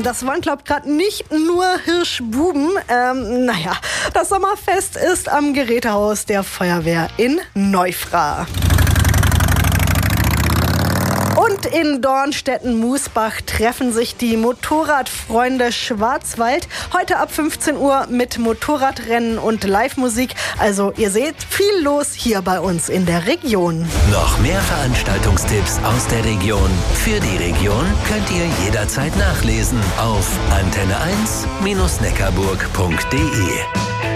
das waren, glaub gerade nicht nur Hirschbuben. Das Sommerfest ist am Gerätehaus der Feuerwehr in Neufra. Und in Dornstetten-Musbach treffen sich die Motorradfreunde Schwarzwald heute ab 15 Uhr mit Motorradrennen und Live-Musik. Also ihr seht, viel los hier bei uns in der Region. Noch mehr Veranstaltungstipps aus der Region. Für die Region könnt ihr jederzeit nachlesen auf antenne1-neckarburg.de.